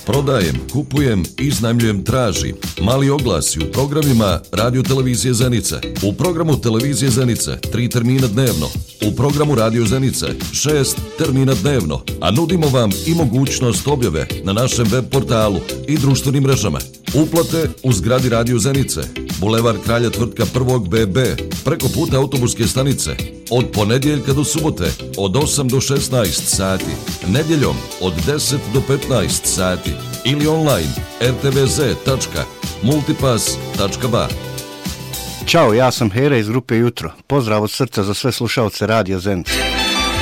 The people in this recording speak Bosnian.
Prodajem, kupujem, iznajmljujem, traži. Mali oglasi u programima Radio Televizije Zenice. U programu Televizije Zenice 3 termina dnevno. U programu Radio Zenice 6 termina dnevno. A nudimo vam i mogućnost objave na našem web portalu i društvenim mrežama. Uplate u zgradi Radio Zenice, Bulevar Kralja Tvrtka 1. BB, preko puta autobuske stanice, od ponedjeljka do subote, od 8 do 16 sati, nedjeljom od 10 do 15 sati ili online rtvz.multipass.ba. Ćao, ja sam Hera iz grupe Jutro. Pozdrav od srca za sve slušaoce Radio Zenice.